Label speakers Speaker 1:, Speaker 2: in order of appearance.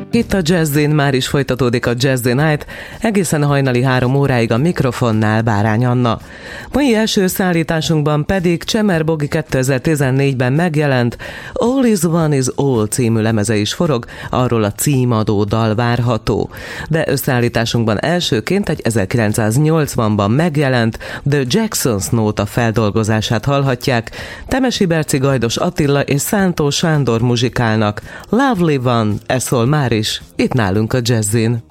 Speaker 1: Itt a Jazzin már is folytatódik a Jazzy Night, egészen hajnali 3 óráig a mikrofonnál Bárány Anna. Mai első szállításunkban pedig Csemer Bogi 2014-ben megjelent All is One is All című lemeze is forog, arról a címadó dal várható. De összeállításunkban elsőként egy 1980-ban megjelent The Jacksons nóta feldolgozását hallhatják. Temesi Berci, Gajdos Attila és Szántó Sándor muzsikálnak. Lovely One, ez szól már is itt nálunk a Jazzin.